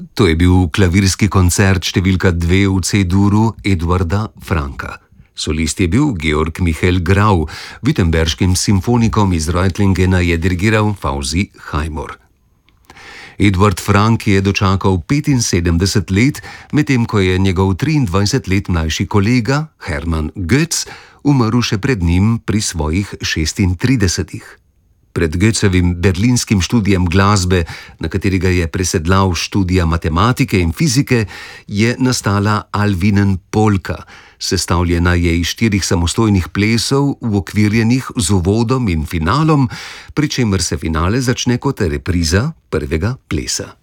To je bil klavirski koncert številka 2 v C-duru Eduarda Franka. Solist je bil Georg Michael Grau, Wittenberškim simfonikom iz Reutlingena je dirigiral Fauzi Hajmor. Eduard Frank je dočakal 75 let, medtem ko je njegov 23 let mlajši kolega Hermann Goetz umrl še pred njim pri svojih 36. Pred Goetzevim berlinskim študijem glasbe, na katerega je presedlal študija matematike in fizike, je nastala Alvinen polka. Sestavljena je iz 4 samostojnih plesov, uokvirjenih z uvodom in finalom, pri čemer se finale začne kot repriza prvega plesa.